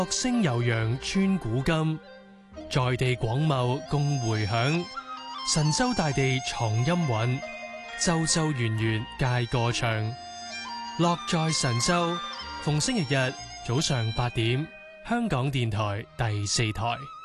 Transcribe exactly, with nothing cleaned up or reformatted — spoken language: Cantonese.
樂聲悠揚穿古今，在地廣袤共迴響。神州大地藏音韻，州州縣縣皆歌唱。樂在神州，逢星期日早上八點，香港電台第四台。